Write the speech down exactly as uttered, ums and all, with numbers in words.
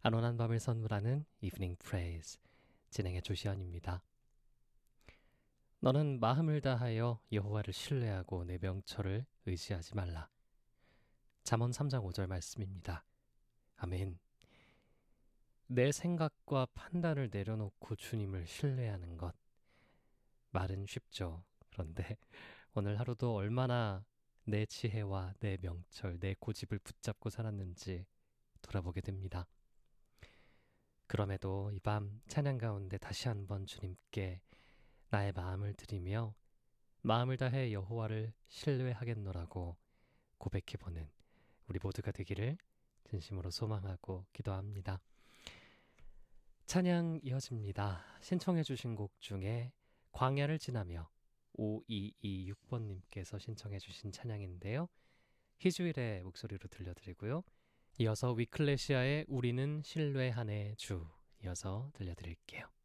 안온한 밤을 선물하는 이브닝 프레이즈 진행의 조시현입니다. 너는 마음을 다하여 여호와를 신뢰하고 내 명철을 의지하지 말라. 잠언 삼 장 오 절 말씀입니다. 아멘. 내 생각과 판단을 내려놓고 주님을 신뢰하는 것. 말은 쉽죠. 그런데 오늘 하루도 얼마나 내 지혜와 내 명철, 내 고집을 붙잡고 살았는지 돌아보게 됩니다. 그럼에도 이 밤 찬양 가운데 다시 한번 주님께 나의 마음을 드리며 마음을 다해 여호와를 신뢰하겠노라고 고백해보는 우리 모두가 되기를 진심으로 소망하고 기도합니다. 찬양 이어집니다. 신청해 주신 곡 중에 광야를 지나며 오이이육 번님께서 신청해 주신 찬양인데요. 희주일의 목소리로 들려드리고요. 이어서 위클레시아의 우리는 신뢰하네 주 이어서 들려드릴게요.